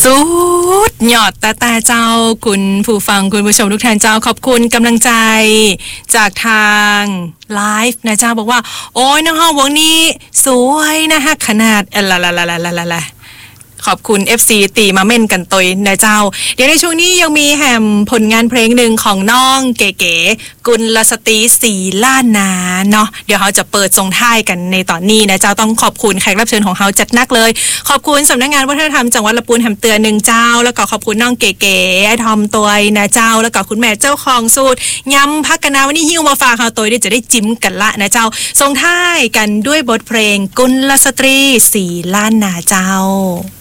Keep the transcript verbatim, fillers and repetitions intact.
สุดยอดตาตาเจ้าคุณผู้ฟังคุณผู้ชมทุกท่านเจ้าขอบคุณกำลังใจจากทางไลฟ์นะเจ้าบอกว่าโอ้ยน้องห้องวงนี้สวยนะฮะขนาดเอลาลาลาลาลาลาขอบคุณ เอฟ ซี ตีมาเม่นกันตัวนะเจ้าเดี๋ยวในช่วงนี้ยังมีแหมผลงานเพลงหนึ่งของน้องเก๋ๆกุลสตรีสีล้านนาเนาะเดี๋ยวเขาจะเปิดทรงท้ายกันในตอนนี้นะเจ้าต้องขอบคุณแขกรับเชิญของเขาจัดนักเลยขอบคุณสำนักงานวัฒนธรรมจังหวัดลำพูนแหมเตือนหนึ่งเจ้าแล้วก็ขอบคุณน้องเก๋ๆไอ้ทอมตัวนะเจ้าแล้วก็คุณแม่เจ้าของสูตรยำพักกะนาวันนี้หิ้วมาฝากเขาตัวได้จะได้จิ้มกันละนะเจ้าทรงท้ายกันด้วยบทเพลงกุลสตรีสีล้านนาเจ้า